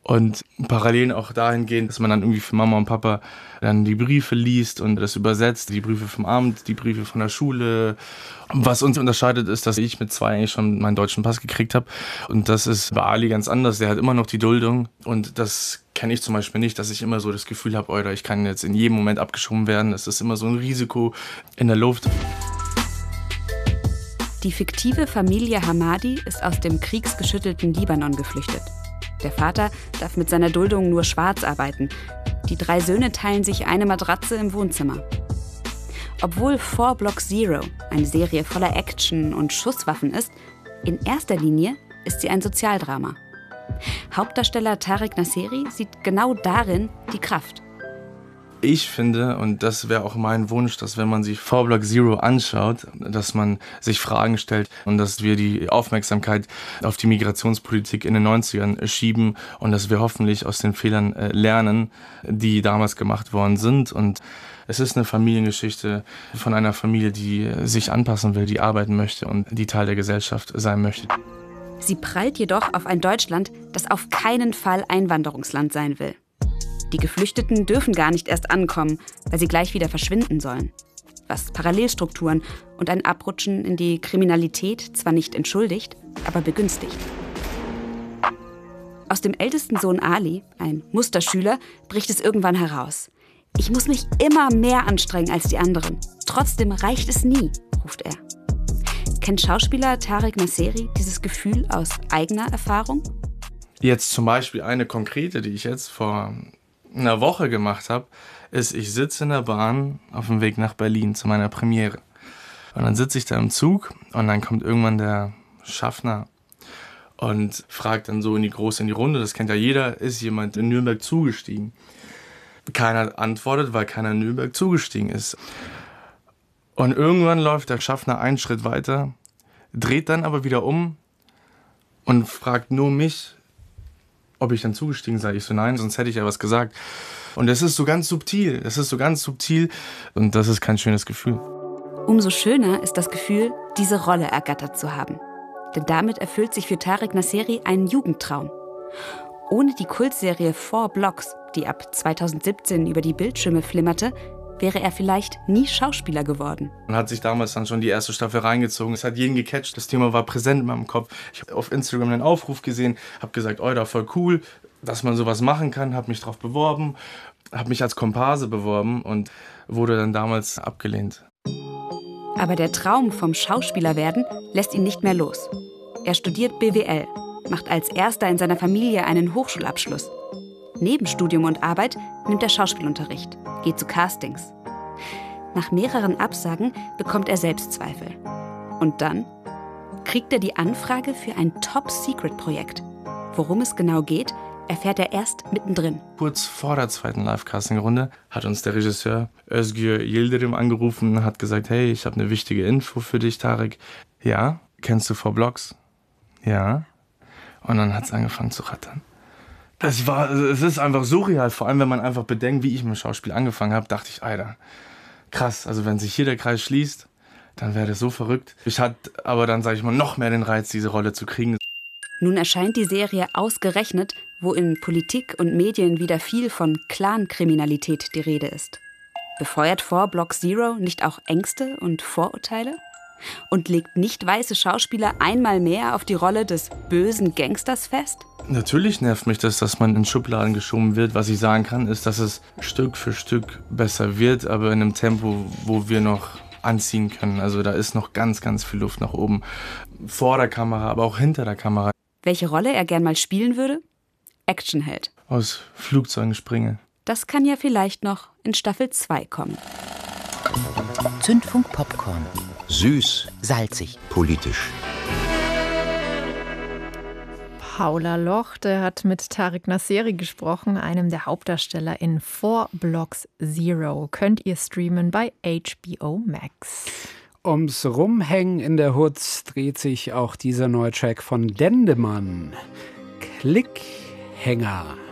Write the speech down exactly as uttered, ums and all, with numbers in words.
Und Parallelen auch dahingehend, dass man dann irgendwie für Mama und Papa dann die Briefe liest und das übersetzt, die Briefe vom Amt, die Briefe von der Schule. Was uns unterscheidet, ist, dass ich mit zwei eigentlich schon meinen deutschen Pass gekriegt habe. Und das ist bei Ali ganz anders. Der hat immer noch die Duldung. Und das kenne ich zum Beispiel nicht, dass ich immer so das Gefühl habe, Alter, ich kann jetzt in jedem Moment abgeschoben werden. Es ist immer so ein Risiko in der Luft. Die fiktive Familie Hamadi ist aus dem kriegsgeschüttelten Libanon geflüchtet. Der Vater darf mit seiner Duldung nur schwarz arbeiten. Die drei Söhne teilen sich eine Matratze im Wohnzimmer. Obwohl vier Block Zero eine Serie voller Action und Schusswaffen ist, in erster Linie ist sie ein Sozialdrama. Hauptdarsteller Tariq Nasseri sieht genau darin die Kraft. Ich finde, und das wäre auch mein Wunsch, dass wenn man sich vier Block Zero anschaut, dass man sich Fragen stellt und dass wir die Aufmerksamkeit auf die Migrationspolitik in den neunzigern schieben und dass wir hoffentlich aus den Fehlern lernen, die damals gemacht worden sind. Und es ist eine Familiengeschichte von einer Familie, die sich anpassen will, die arbeiten möchte und die Teil der Gesellschaft sein möchte. Sie prallt jedoch auf ein Deutschland, das auf keinen Fall Einwanderungsland sein will. Die Geflüchteten dürfen gar nicht erst ankommen, weil sie gleich wieder verschwinden sollen. Was Parallelstrukturen und ein Abrutschen in die Kriminalität zwar nicht entschuldigt, aber begünstigt. Aus dem ältesten Sohn Ali, ein Musterschüler, bricht es irgendwann heraus. Ich muss mich immer mehr anstrengen als die anderen. Trotzdem reicht es nie, ruft er. Kennt Schauspieler Tariq Nasseri dieses Gefühl aus eigener Erfahrung? Jetzt zum Beispiel eine konkrete, die ich jetzt vor einer Woche gemacht habe, ist, ich sitze in der Bahn auf dem Weg nach Berlin zu meiner Premiere. Und dann sitze ich da im Zug und dann kommt irgendwann der Schaffner und fragt dann so in die große in die Runde, das kennt ja jeder, ist jemand in Nürnberg zugestiegen? Keiner antwortet, weil keiner in Nürnberg zugestiegen ist. Und irgendwann läuft der Schaffner einen Schritt weiter, dreht dann aber wieder um und fragt nur mich, ob ich dann zugestiegen sei. Ich so, nein, sonst hätte ich ja was gesagt. Und das ist so ganz subtil, das ist so ganz subtil und das ist kein schönes Gefühl. Umso schöner ist das Gefühl, diese Rolle ergattert zu haben. Denn damit erfüllt sich für Tariq Nasseri ein Jugendtraum. Ohne die Kultserie vier Blocks, die ab zweitausendsiebzehn über die Bildschirme flimmerte, wäre er vielleicht nie Schauspieler geworden. Man hat sich damals dann schon die erste Staffel reingezogen. Es hat jeden gecatcht. Das Thema war präsent in meinem Kopf. Ich habe auf Instagram einen Aufruf gesehen, habe gesagt, oh, da voll cool, dass man sowas machen kann, habe mich drauf beworben, habe mich als Komparse beworben und wurde dann damals abgelehnt. Aber der Traum vom Schauspielerwerden lässt ihn nicht mehr los. Er studiert B W L, macht als erster in seiner Familie einen Hochschulabschluss. Neben Studium und Arbeit nimmt er Schauspielunterricht, geht zu Castings. Nach mehreren Absagen bekommt er Selbstzweifel. Und dann kriegt er die Anfrage für ein Top-Secret-Projekt. Worum es genau geht, erfährt er erst mittendrin. Kurz vor der zweiten Live-Casting-Runde hat uns der Regisseur Özgür Yildirim angerufen und hat gesagt, hey, ich habe eine wichtige Info für dich, Tariq. Ja, kennst du vier Blocks? Ja. Und dann hat es angefangen zu rattern. Es war, es ist einfach surreal, vor allem wenn man einfach bedenkt, wie ich mit dem Schauspiel angefangen habe, dachte ich, Alter, krass, also wenn sich hier der Kreis schließt, dann wäre das so verrückt. Ich hatte aber dann, sage ich mal, noch mehr den Reiz, diese Rolle zu kriegen. Nun erscheint die Serie ausgerechnet, wo in Politik und Medien wieder viel von Clankriminalität die Rede ist. Befeuert vier Block Zero nicht auch Ängste und Vorurteile? Und legt nicht weiße Schauspieler einmal mehr auf die Rolle des bösen Gangsters fest? Natürlich nervt mich das, dass man in Schubladen geschoben wird. Was ich sagen kann, ist, dass es Stück für Stück besser wird, aber in einem Tempo, wo wir noch anziehen können. Also da ist noch ganz, ganz viel Luft nach oben. Vor der Kamera, aber auch hinter der Kamera. Welche Rolle er gern mal spielen würde? Actionheld. Aus Flugzeugen springe. Das kann ja vielleicht noch in Staffel zwei kommen. Zündfunk Popcorn. Süß, salzig, politisch. Paula Lochte hat mit Tariq Nasseri gesprochen, einem der Hauptdarsteller in vier Blocks Zero. Könnt ihr streamen bei H B O Max. Ums Rumhängen in der Hood dreht sich auch dieser neue Track von Dendemann. Klickhänger.